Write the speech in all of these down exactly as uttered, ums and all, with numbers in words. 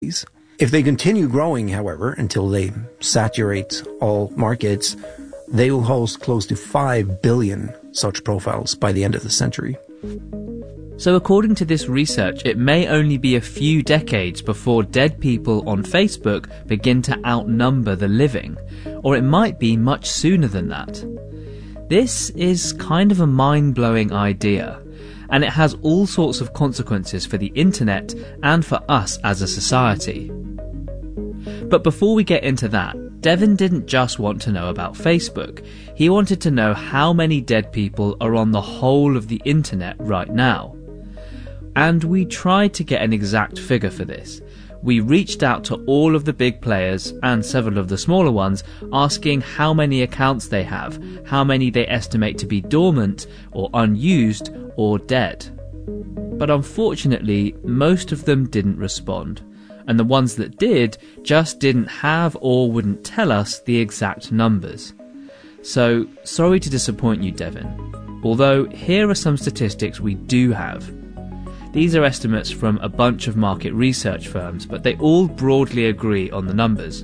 If they continue growing, however, until they saturate all markets, they will host close to five billion such profiles by the end of the century. So according to this research, it may only be a few decades before dead people on Facebook begin to outnumber the living, or it might be much sooner than that. This is kind of a mind-blowing idea, and it has all sorts of consequences for the internet and for us as a society. But before we get into that, Devin didn't just want to know about Facebook. He wanted to know how many dead people are on the whole of the internet right now. And we tried to get an exact figure for this. We reached out to all of the big players and several of the smaller ones, asking how many accounts they have, how many they estimate to be dormant or unused or dead. But unfortunately, most of them didn't respond. And the ones that did just didn't have or wouldn't tell us the exact numbers. So, sorry to disappoint you, Devin. Although, here are some statistics we do have. These are estimates from a bunch of market research firms, but they all broadly agree on the numbers.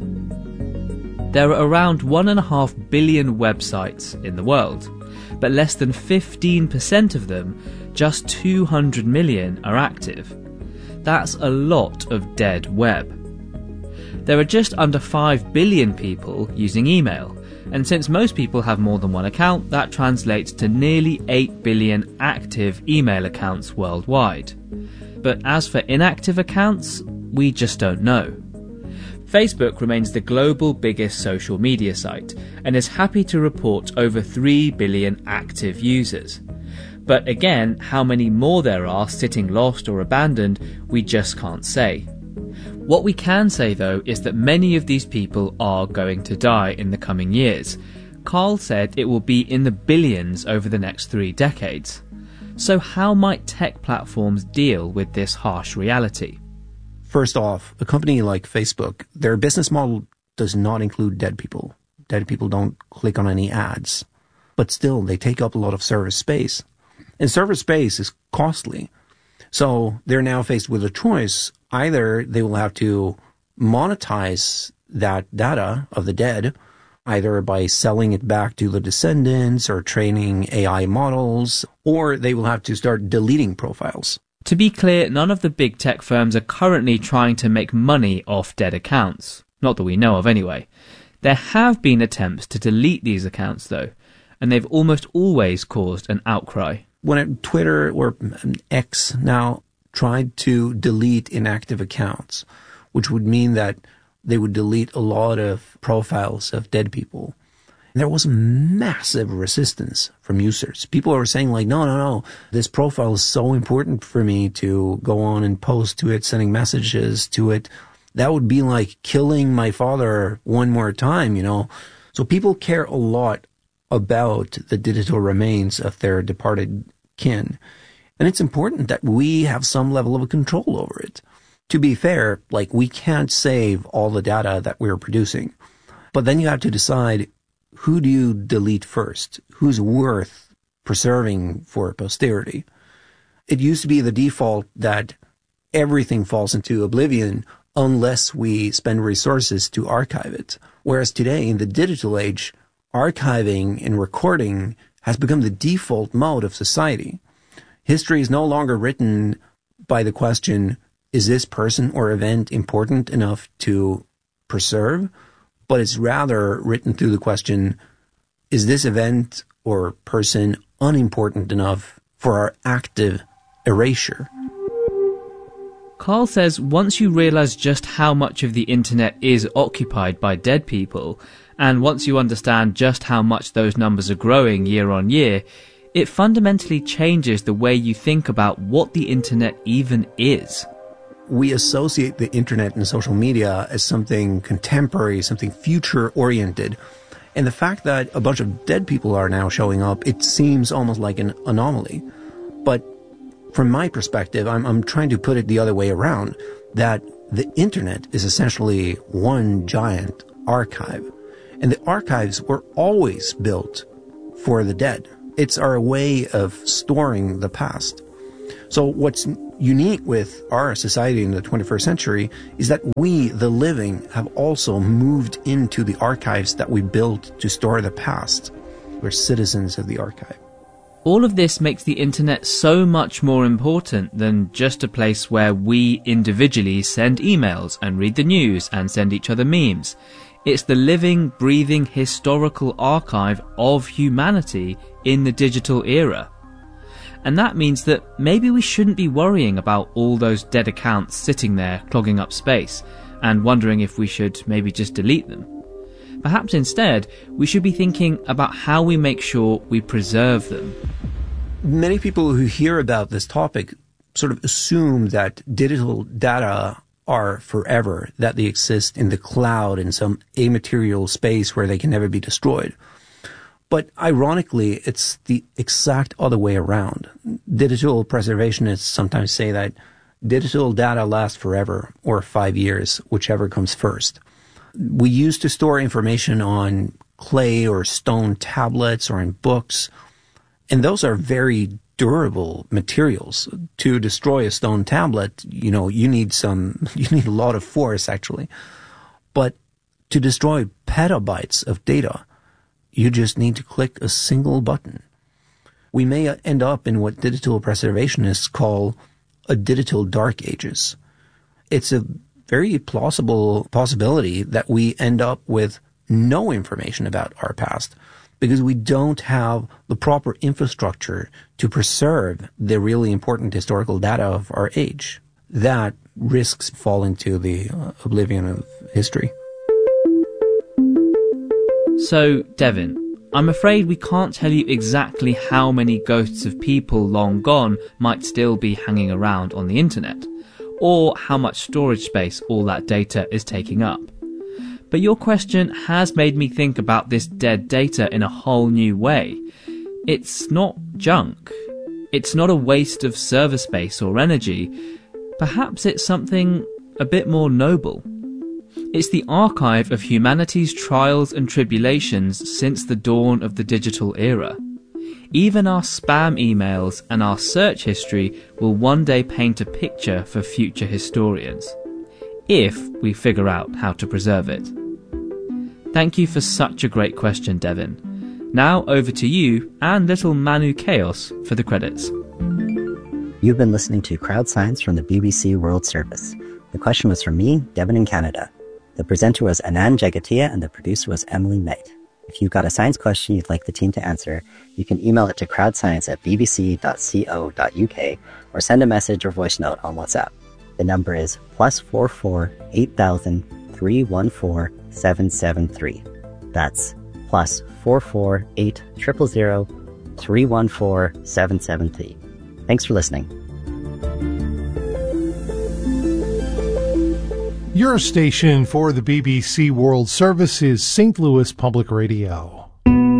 There are around one and a half billion websites in the world, but less than fifteen percent of them, just two hundred million, are active. That's a lot of dead web. There are just under five billion people using email, and since most people have more than one account, that translates to nearly eight billion active email accounts worldwide. But as for inactive accounts, we just don't know. Facebook remains the global biggest social media site and is happy to report over three billion active users. But again, how many more there are sitting lost or abandoned, we just can't say. What we can say though is that many of these people are going to die in the coming years. Carl said it will be in the billions over the next three decades. So how might tech platforms deal with this harsh reality? First off, a company like Facebook, their business model does not include dead people. Dead people don't click on any ads. But still, they take up a lot of server space. And server space is costly. So they're now faced with a choice. Either they will have to monetize that data of the dead, either by selling it back to the descendants or training A I models, or they will have to start deleting profiles. To be clear, none of the big tech firms are currently trying to make money off dead accounts. Not that we know of anyway. There have been attempts to delete these accounts though, and they've almost always caused an outcry. When Twitter or X now tried to delete inactive accounts, which would mean that they would delete a lot of profiles of dead people, there was massive resistance from users. People were saying like, no, no, no, this profile is so important for me to go on and post to it, sending messages to it. That would be like killing my father one more time, you know. So people care a lot about the digital remains of their departed kin. And it's important that we have some level of control over it. To be fair, like, we can't save all the data that we're producing. But then you have to decide, who do you delete first? Who's worth preserving for posterity? It used to be the default that everything falls into oblivion unless we spend resources to archive it. Whereas today, in the digital age, archiving and recording has become the default mode of society. History is no longer written by the question, is this person or event important enough to preserve? But it's rather written through the question, is this event or person unimportant enough for our active erasure? Carl says once you realize just how much of the internet is occupied by dead people, and once you understand just how much those numbers are growing year on year, it fundamentally changes the way you think about what the internet even is. We associate the internet and social media as something contemporary, something future-oriented. And the fact that a bunch of dead people are now showing up, it seems almost like an anomaly. But from my perspective, I'm, I'm trying to put it the other way around, that the internet is essentially one giant archive. And the archives were always built for the dead. It's our way of storing the past. So what's unique with our society in the twenty-first century is that we, the living, have also moved into the archives that we built to store the past. We're citizens of the archive. All of this makes the internet so much more important than just a place where we individually send emails and read the news and send each other memes. It's the living, breathing, historical archive of humanity in the digital era. And that means that maybe we shouldn't be worrying about all those dead accounts sitting there clogging up space and wondering if we should maybe just delete them. Perhaps instead, we should be thinking about how we make sure we preserve them. Many people who hear about this topic sort of assume that digital data are forever, that they exist in the cloud in some immaterial space where they can never be destroyed. But ironically, it's the exact other way around. Digital preservationists sometimes say that digital data lasts forever, or five years, whichever comes first. We used to store information on clay or stone tablets or in books, and those are very durable materials. To destroy a stone tablet, you know, you need some, you need a lot of force actually. But to destroy petabytes of data, you just need to click a single button. We may end up in what digital preservationists call a digital dark ages. It's a very plausible possibility that we end up with no information about our past because we don't have the proper infrastructure to preserve the really important historical data of our age. That risks falling to the uh, oblivion of history. So, Devin, I'm afraid we can't tell you exactly how many ghosts of people long gone might still be hanging around on the internet, or how much storage space all that data is taking up. But your question has made me think about this dead data in a whole new way. It's not junk. It's not a waste of server space or energy. Perhaps it's something a bit more noble. It's the archive of humanity's trials and tribulations since the dawn of the digital era. Even our spam emails and our search history will one day paint a picture for future historians, if we figure out how to preserve it. Thank you for such a great question, Devin. Now over to you and little Manu Chaos for the credits. You've been listening to Crowd Science from the B B C World Service. The question was from me, Devin in Canada. The presenter was Anand Jagatia and the producer was Emily Knight. If you've got a science question you'd like the team to answer, you can email it to crowdscience at b b c dot co dot u k or send a message or voice note on WhatsApp. The number is plus four four eight thousand three one four seven seven three. That's plus four four eight zero zero zero three one four seven seven three. Thanks for listening. Your station for the B B C World Service is Saint Louis Public Radio.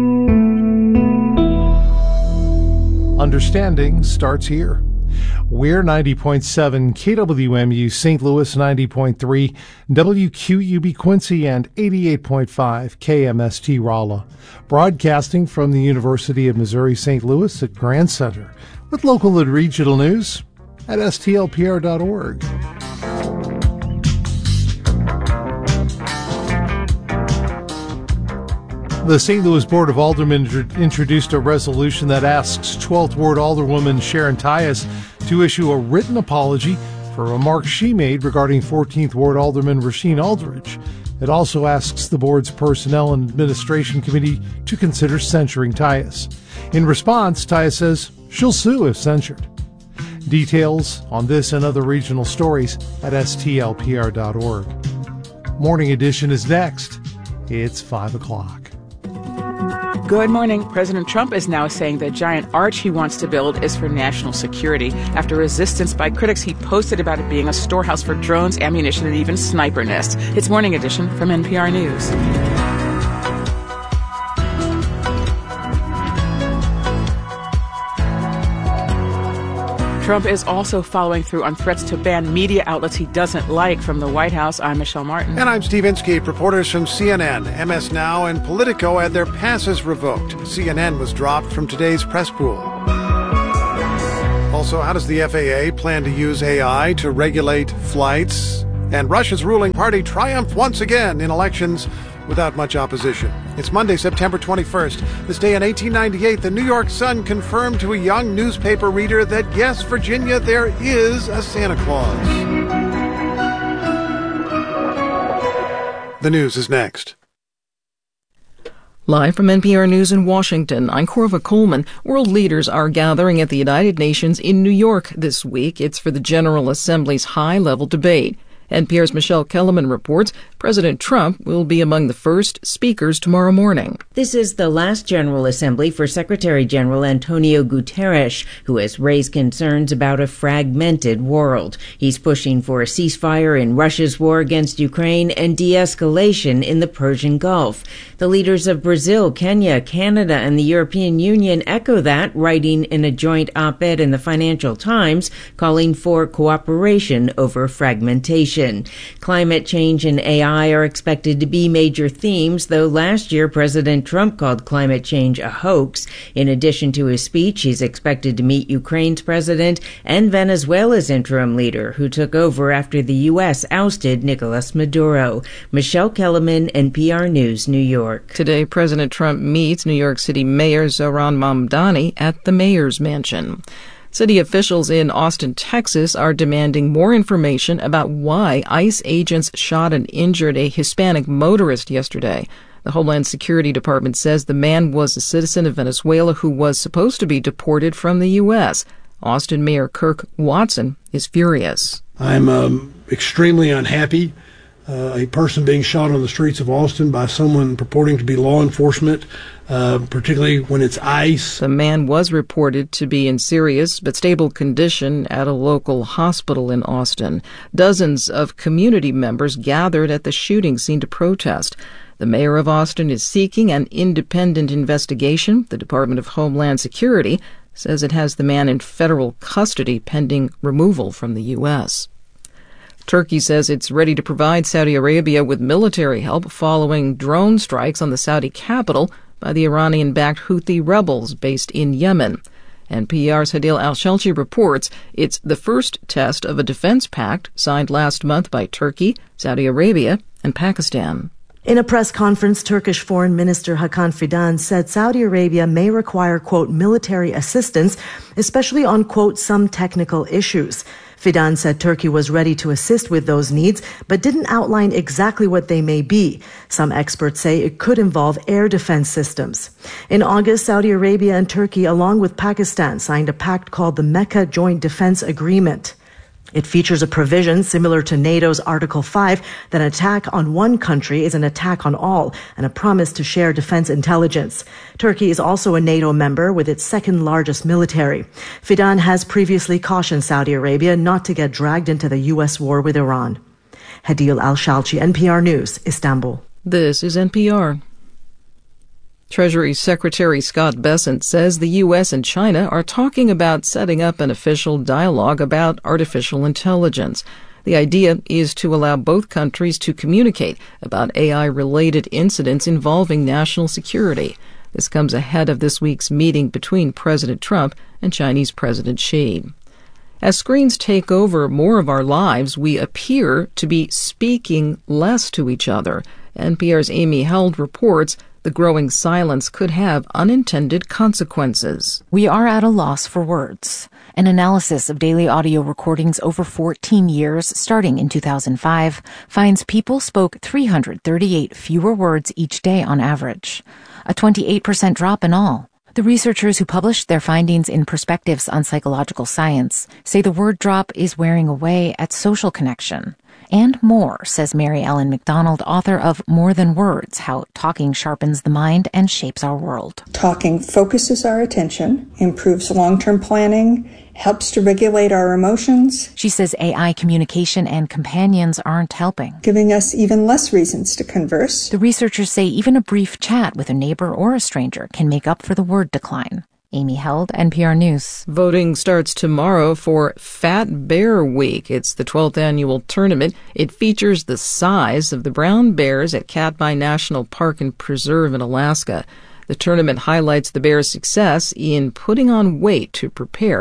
Understanding starts here. We're ninety point seven K W M U Saint Louis, ninety point three W Q U B Quincy, and eighty-eight point five K M S T Rolla, broadcasting from the University of Missouri Saint Louis at Grand Center, with local and regional news at S T L P R dot org. The Saint Louis Board of Aldermen introduced a resolution that asks twelfth Ward Alderwoman Sharon Tyus to issue a written apology for remarks she made regarding fourteenth Ward Alderman Rasheen Aldridge. It also asks the board's Personnel and Administration Committee to consider censuring Tyus. In response, Tyus says she'll sue if censured. Details on this and other regional stories at S T L P R dot org. Morning Edition is next. It's five o'clock. Good morning. President Trump is now saying the giant arch he wants to build is for national security. After resistance by critics, he posted about it being a storehouse for drones, ammunition, and even sniper nests. It's Morning Edition from N P R News. Trump is also following through on threats to ban media outlets he doesn't like. From the White House, I'm Michelle Martin. And I'm Steve Inskeep. Reporters from C N N, M S Now, and Politico had their passes revoked. C N N was dropped from today's press pool. Also Also, how does the F A A plan to use A I to regulate flights? And Russia's ruling party triumphed once again in elections without much opposition. It's Monday, September twenty-first. This day in eighteen ninety-eight, the New York Sun confirmed to a young newspaper reader that, yes, Virginia, there is a Santa Claus. The news is next. Live from N P R News in Washington, I'm Corva Coleman. World leaders are gathering at the United Nations in New York this week. It's for the General Assembly's high-level debate. N P R's Michelle Kellerman reports President Trump will be among the first speakers tomorrow morning. This is the last General Assembly for Secretary General Antonio Guterres, who has raised concerns about a fragmented world. He's pushing for a ceasefire in Russia's war against Ukraine and de-escalation in the Persian Gulf. The leaders of Brazil, Kenya, Canada, and the European Union echo that, writing in a joint op-ed in the Financial Times, calling for cooperation over fragmentation. Climate change and A I are expected to be major themes, though last year President Trump called climate change a hoax. In addition to his speech, he's expected to meet Ukraine's president and Venezuela's interim leader, who took over after the U S ousted Nicolas Maduro. Michelle Kellerman, N P R News, New York. Today, President Trump meets New York City Mayor Zohran Mamdani at the mayor's mansion. City officials in Austin, Texas are demanding more information about why ICE agents shot and injured a Hispanic motorist yesterday. The Homeland Security Department says the man was a citizen of Venezuela who was supposed to be deported from the U S. Austin Mayor Kirk Watson is furious. I'm um, extremely unhappy. Uh, a person being shot on the streets of Austin by someone purporting to be law enforcement, uh, particularly when it's ICE. The man was reported to be in serious but stable condition at a local hospital in Austin. Dozens of community members gathered at the shooting scene to protest. The mayor of Austin is seeking an independent investigation. The Department of Homeland Security says it has the man in federal custody pending removal from the U S. Turkey says it's ready to provide Saudi Arabia with military help following drone strikes on the Saudi capital by the Iranian-backed Houthi rebels based in Yemen. N P R's Hadil Al-Shelchi reports it's the first test of a defense pact signed last month by Turkey, Saudi Arabia, and Pakistan. In a press conference, Turkish Foreign Minister Hakan Fidan said Saudi Arabia may require, quote, military assistance, especially on, quote, some technical issues. Fidan said Turkey was ready to assist with those needs, but didn't outline exactly what they may be. Some experts say it could involve air defense systems. In August, Saudi Arabia and Turkey, along with Pakistan, signed a pact called the Mecca Joint Defense Agreement. It features a provision similar to NATO's Article five that an attack on one country is an attack on all, and a promise to share defense intelligence. Turkey is also a NATO member with its second largest military. Fidan has previously cautioned Saudi Arabia not to get dragged into the U S war with Iran. Hadil Al-Shalchi, N P R News, Istanbul. This is N P R. Treasury Secretary Scott Bessent says the U S and China are talking about setting up an official dialogue about artificial intelligence. The idea is to allow both countries to communicate about A I-related incidents involving national security. This comes ahead of this week's meeting between President Trump and Chinese President Xi. As screens take over more of our lives, we appear to be speaking less to each other. N P R's Amy Held reports the growing silence could have unintended consequences. We are at a loss for words. An analysis of daily audio recordings over fourteen years, starting in two thousand five, finds people spoke three hundred thirty-eight fewer words each day on average, a twenty-eight percent drop in all. The researchers who published their findings in Perspectives on Psychological Science say the word drop is wearing away at social connection. And more, says Mary Ellen McDonald, author of More Than Words, How Talking Sharpens the Mind and Shapes Our World. Talking focuses our attention, improves long-term planning, helps to regulate our emotions. She says A I communication and companions aren't helping, giving us even less reasons to converse. The researchers say even a brief chat with a neighbor or a stranger can make up for the word decline. Amy Held, N P R News. Voting starts tomorrow for Fat Bear Week. It's the twelfth annual tournament. It features the size of the brown bears at Katmai National Park and Preserve in Alaska. The tournament highlights the bears' success in putting on weight to prepare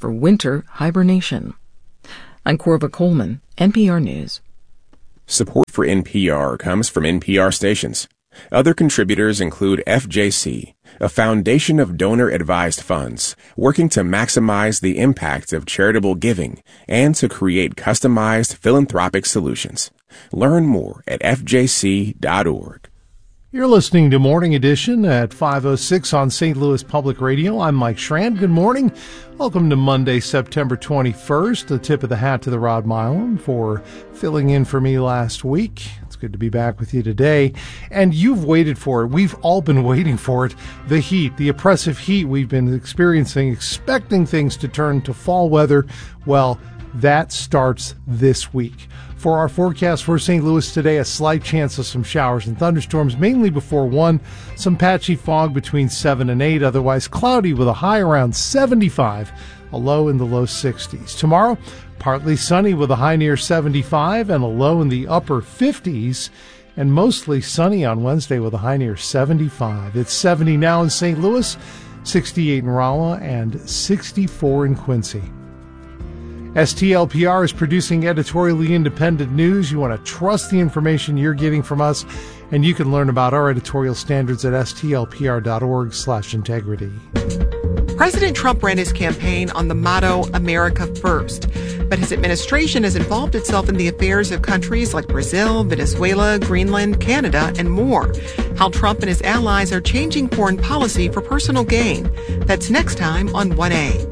for winter hibernation. I'm Corva Coleman, N P R News. Support for N P R comes from N P R stations. Other contributors include F J C, a foundation of donor-advised funds working to maximize the impact of charitable giving and to create customized philanthropic solutions. Learn more at f j c dot org. You're listening to Morning Edition at five oh six on Saint Louis Public Radio. I'm Mike Schramm. Good morning. Welcome to Monday, September twenty-first. A tip of the hat to the Rod Milam for filling in for me last week. It's good to be back with you today. And you've waited for it. We've all been waiting for it. The heat, the oppressive heat we've been experiencing, expecting things to turn to fall weather. Well, that starts this week. For our forecast for Saint Louis today, a slight chance of some showers and thunderstorms, mainly before one. Some patchy fog between seven and eight. Otherwise cloudy with a high around seventy-five, a low in the low sixties. Tomorrow, partly sunny with a high near seventy-five and a low in the upper fifties. And mostly sunny on Wednesday with a high near seventy-five. It's seventy now in Saint Louis, sixty-eight in Rolla, and sixty-four in Quincy. S T L P R is producing editorially independent news. You want to trust the information you're getting from us, and you can learn about our editorial standards at s t l p r dot org slash integrity. President Trump ran his campaign on the motto, America First. But his administration has involved itself in the affairs of countries like Brazil, Venezuela, Greenland, Canada, and more. How Trump and his allies are changing foreign policy for personal gain. That's next time on one A.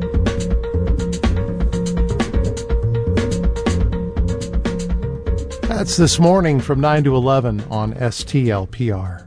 That's this morning from nine to eleven on S T L P R.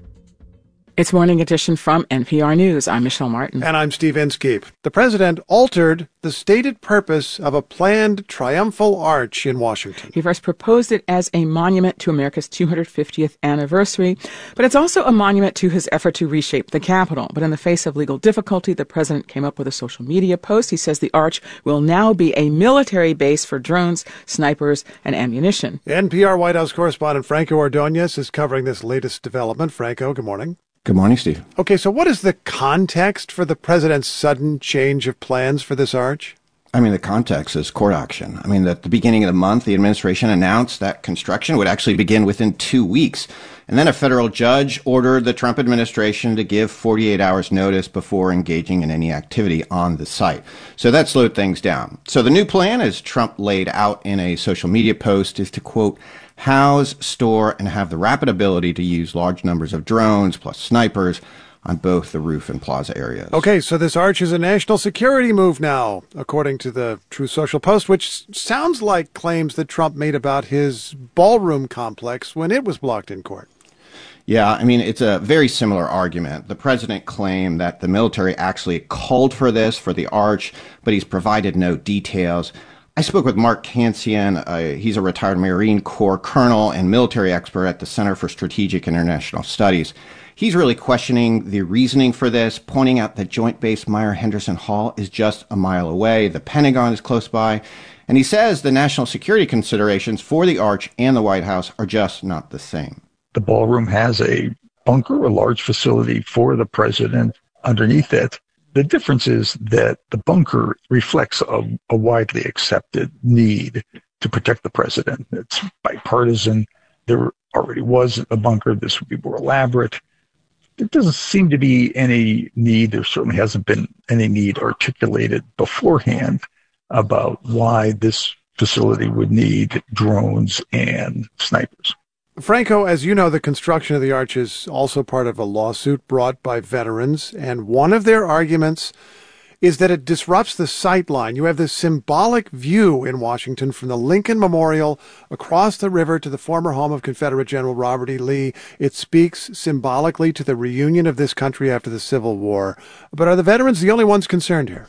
It's Morning Edition from N P R News. I'm Michelle Martin. And I'm Steve Inskeep. The president altered the stated purpose of a planned triumphal arch in Washington. He first proposed it as a monument to America's two hundred fiftieth anniversary, but it's also a monument to his effort to reshape the Capitol. But in the face of legal difficulty, the president came up with a social media post. He says the arch will now be a military base for drones, snipers, and ammunition. N P R White House correspondent Franco Ordonez is covering this latest development. Franco, good morning. Good morning, Steve. Okay, so what is the context for the president's sudden change of plans for this arch? I mean, the context is court action. I mean, at the beginning of the month, the administration announced that construction would actually begin within two weeks. And then a federal judge ordered the Trump administration to give forty-eight hours notice before engaging in any activity on the site. So that slowed things down. So the new plan, as Trump laid out in a social media post, is to, quote, house, store, and have the rapid ability to use large numbers of drones plus snipers on both the roof and plaza areas. Okay, so this arch is a national security move now, according to the True Social Post, which sounds like claims that Trump made about his ballroom complex when it was blocked in court. Yeah, I mean, it's a very similar argument. The president claimed that the military actually called for this, for the arch, but he's provided no details. I spoke with Mark Cancian. Uh, he's a retired Marine Corps colonel and military expert at the Center for Strategic International Studies. He's really questioning the reasoning for this, pointing out that Joint Base Meier-Henderson Hall is just a mile away. The Pentagon is close by. And he says the national security considerations for the arch and the White House are just not the same. The ballroom has a bunker, a large facility for the president underneath it. The difference is that the bunker reflects a, a widely accepted need to protect the president. It's bipartisan. There already was a bunker. This would be more elaborate. There doesn't seem to be any need. There certainly hasn't been any need articulated beforehand about why this facility would need drones and snipers. Franco, as you know, the construction of the arch is also part of a lawsuit brought by veterans, and one of their arguments is that it disrupts the sight line. You have this symbolic view in Washington from the Lincoln Memorial across the river to the former home of Confederate General Robert E. Lee. It speaks symbolically to the reunion of this country after the Civil War. But are the veterans the only ones concerned here?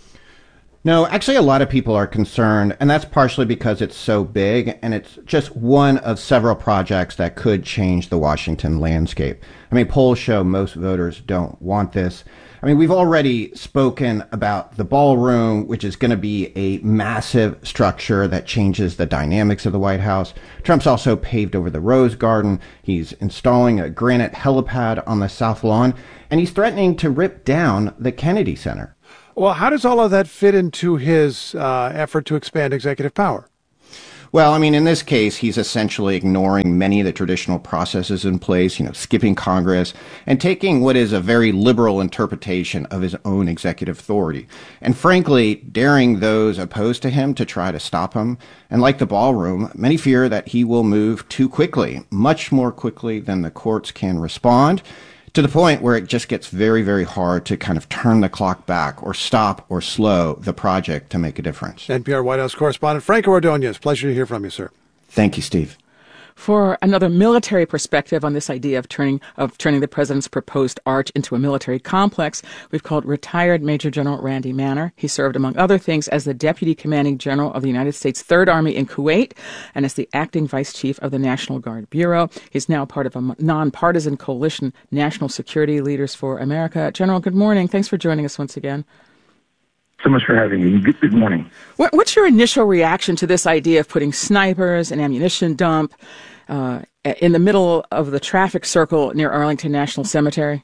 No, actually a lot of people are concerned, and that's partially because it's so big, and it's just one of several projects that could change the Washington landscape. I mean, polls show most voters don't want this. I mean, we've already spoken about the ballroom, which is going to be a massive structure that changes the dynamics of the White House. Trump's also paved over the Rose Garden. He's installing a granite helipad on the South Lawn, and he's threatening to rip down the Kennedy Center. Well, how does all of that fit into his uh, effort to expand executive power? Well, I mean, in this case, he's essentially ignoring many of the traditional processes in place, you know, skipping Congress and taking what is a very liberal interpretation of his own executive authority. And frankly, daring those opposed to him to try to stop him. And like the ballroom, many fear that he will move too quickly, much more quickly than the courts can respond, to the point where it just gets very, very hard to kind of turn the clock back or stop or slow the project to make a difference. N P R White House correspondent Franco Ordonez, pleasure to hear from you, sir. Thank you, Steve. For another military perspective on this idea of turning of turning the president's proposed arch into a military complex, we've called retired Major General Randy Manner. He served, among other things, as the Deputy Commanding General of the United States Third Army in Kuwait and as the acting Vice Chief of the National Guard Bureau. He's now part of a nonpartisan coalition, National Security Leaders for America. General, good morning. Thanks for joining us once again. So much for having me. Good, good morning. What, what's your initial reaction to this idea of putting snipers and ammunition dump uh, in the middle of the traffic circle near Arlington National Cemetery?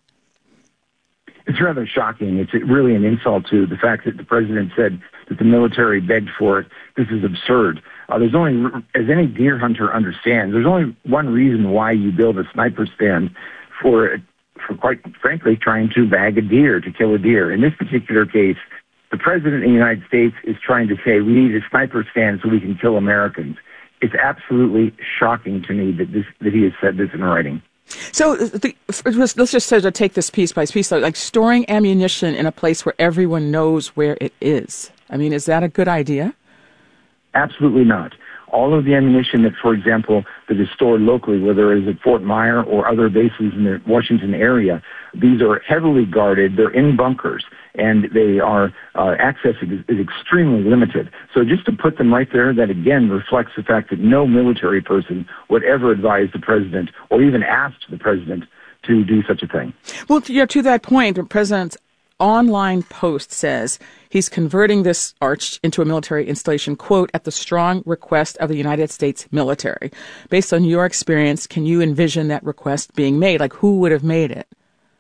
It's rather shocking. It's really an insult to the fact that the president said that the military begged for it. This is absurd. Uh, there's only, as any deer hunter understands, there's only one reason why you build a sniper stand for, for quite frankly, trying to bag a deer, to kill a deer. In this particular case, the president of the United States is trying to say we need a sniper stand so we can kill Americans. It's absolutely shocking to me that this that he has said this in writing. So the, let's just sort of take this piece by piece, like storing ammunition in a place where everyone knows where it is. I mean, is that a good idea? Absolutely not. All of the ammunition that, for example, that is stored locally, whether it is at Fort Myer or other bases in the Washington area, these are heavily guarded. They're in bunkers, and they are uh, access is, is extremely limited. So just to put them right there, that again reflects the fact that no military person would ever advise the president or even ask the president to do such a thing. Well, you know, to that point, the president's online post says he's converting this arch into a military installation, quote, at the strong request of the United States military. Based on your experience, can you envision that request being made? Like, who would have made it?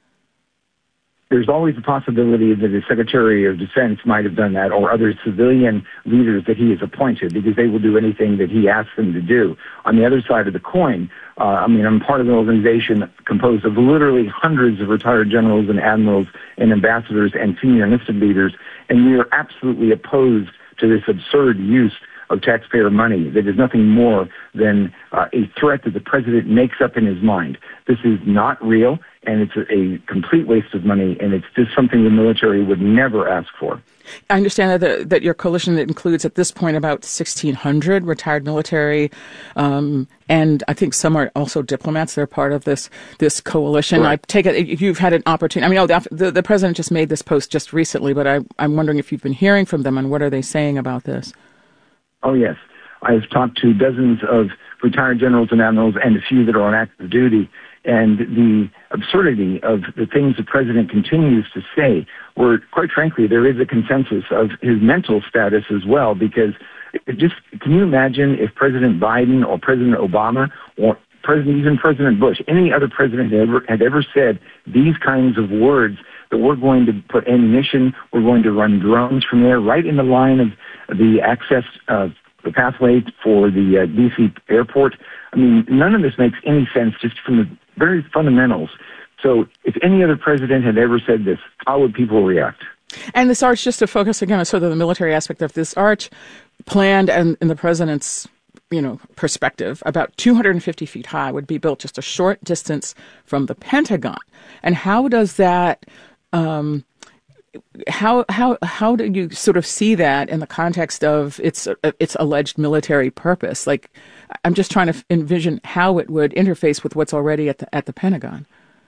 There's always a possibility that the Secretary of Defense might have done that, or other civilian leaders that he has appointed, because they will do anything that he asks them to do. On the other side of the coin, uh, I mean, I'm part of an organization composed of literally hundreds of retired generals and admirals and ambassadors and senior enlisted leaders, and we are absolutely opposed to this absurd use of taxpayer money that is nothing more than uh, a threat that the president makes up in his mind. This is not real, and it's a, a complete waste of money, and it's just something the military would never ask for. I understand that, the, that your coalition includes at this point about sixteen hundred retired military, um, and I think some are also diplomats. They're part of this this coalition. Right. I take it if you've had an opportunity. I mean, oh, the, the president just made this post just recently, but I, I'm wondering if you've been hearing from them and what are they saying about this? Oh, yes. I've talked to dozens of retired generals and admirals and a few that are on active duty, and the absurdity of the things the president continues to say, where, quite frankly, there is a consensus of his mental status as well, because it just, can you imagine if President Biden or President Obama or President, even President Bush, any other president had ever, had ever said these kinds of words, that we're going to put ammunition, we're going to run drones from there, right in the line of the access, uh, the pathway for the uh, D C airport. I mean, none of this makes any sense just from the very fundamentals. So if any other president had ever said this, how would people react? And this arch, just to focus again on sort of the military aspect of this arch, planned and in the president's, you know, perspective, about two hundred fifty feet high, would be built just a short distance from the Pentagon. And how does that, um, how how how do you sort of see that in the context of its its alleged military purpose? Like, I'm just trying to envision how it would interface with what's already at the at the Pentagon.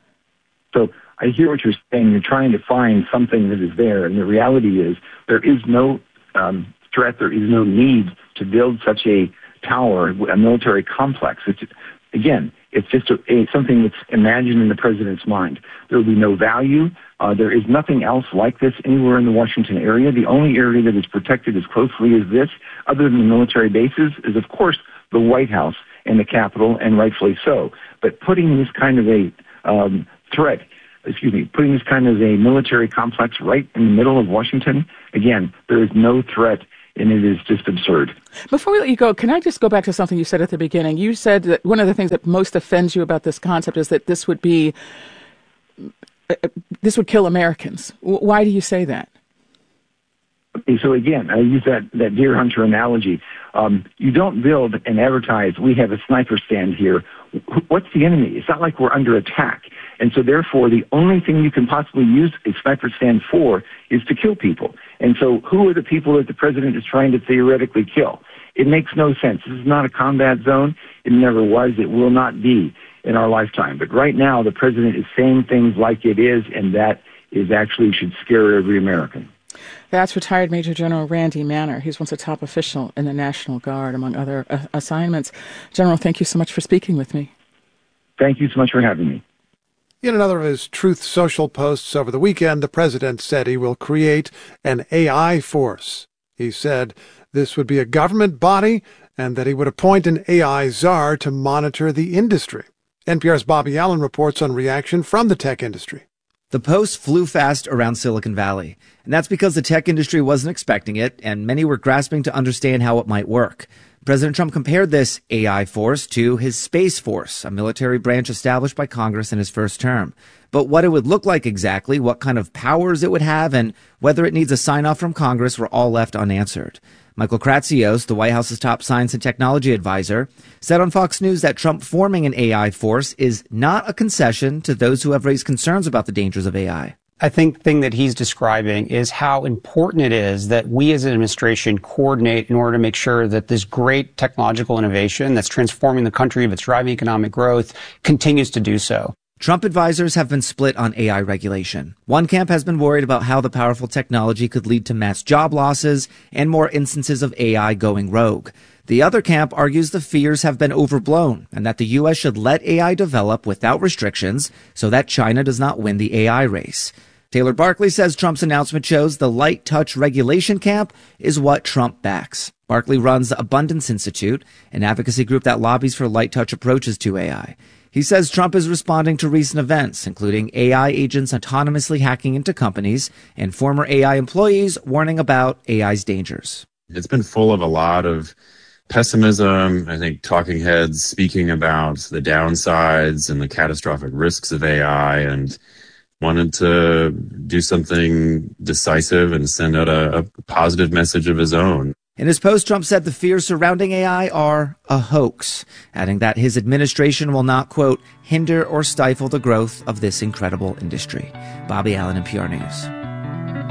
So I hear what you're saying. You're trying to find something that is there, and the reality is there is no um, threat. There is no need to build such a tower, a military complex. It's, again, it's just a, a, something that's imagined in the president's mind. There will be no value. Uh, there is nothing else like this anywhere in the Washington area. The only area that is protected as closely as this, other than the military bases, is, of course, the White House and the Capitol, and rightfully so. But putting this kind of a um, threat excuse me, putting this kind of a military complex right in the middle of Washington, again, there is no threat, and it is just absurd. Before we let you go, can I just go back to something you said at the beginning? You said that one of the things that most offends you about this concept is that this would be, uh, this would kill Americans. W- why do you say that? Okay, so again, I use that, that deer hunter analogy. Um, you don't build and advertise, we have a sniper stand here. What's the enemy? It's not like we're under attack. And so therefore, the only thing you can possibly use a sniper stand for is to kill people. And so who are the people that the president is trying to theoretically kill? It makes no sense. This is not a combat zone. It never was. It will not be in our lifetime. But right now, the president is saying things like it is, and that is actually should scare every American. That's retired Major General Randy Manner. He's once a top official in the National Guard, among other uh, assignments. General, thank you so much for speaking with me. Thank you so much for having me. In another of his Truth Social posts over the weekend, the president said he will create an A I force. He said this would be a government body and that he would appoint an A I czar to monitor the industry. N P R's Bobby Allen reports on reaction from the tech industry. The post flew fast around Silicon Valley, and that's because the tech industry wasn't expecting it, and many were grasping to understand how it might work. President Trump compared this A I force to his Space Force, a military branch established by Congress in his first term. But what it would look like exactly, what kind of powers it would have, and whether it needs a sign-off from Congress were all left unanswered. Michael Kratsios, the White House's top science and technology advisor, said on Fox News that Trump forming an A I force is not a concession to those who have raised concerns about the dangers of A I. I think the thing that he's describing is how important it is that we as an administration coordinate in order to make sure that this great technological innovation that's transforming the country, that's driving economic growth, continues to do so. Trump advisors have been split on A I regulation. One camp has been worried about how the powerful technology could lead to mass job losses and more instances of A I going rogue. The other camp argues the fears have been overblown and that the U S should let A I develop without restrictions so that China does not win the A I race. Taylor Barkley says Trump's announcement shows the light touch regulation camp is what Trump backs. Barkley runs the Abundance Institute, an advocacy group that lobbies for light touch approaches to A I. He says Trump is responding to recent events, including A I agents autonomously hacking into companies and former A I employees warning about A I's dangers. It's been full of a lot of pessimism. I think talking heads speaking about the downsides and the catastrophic risks of A I, and wanted to do something decisive and send out a, a positive message of his own. In his post, Trump said the fears surrounding A I are a hoax, adding that his administration will not, quote, hinder or stifle the growth of this incredible industry. Bobby Allen, N P R News.